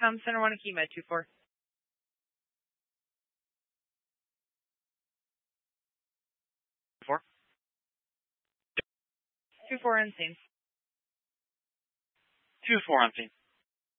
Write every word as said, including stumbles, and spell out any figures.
Com Center one, key med two four. Four. Two four on scene. Two four on scene.